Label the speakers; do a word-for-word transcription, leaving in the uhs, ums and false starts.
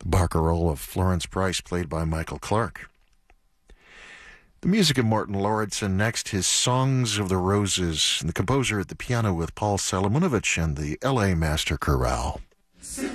Speaker 1: Barcarolle of Florence Price, played by Michael Clark. The music of Martin Lauritsen. Next, his Songs of the Roses, and the composer at the piano with Paul Salomonovich and the L A Master Chorale.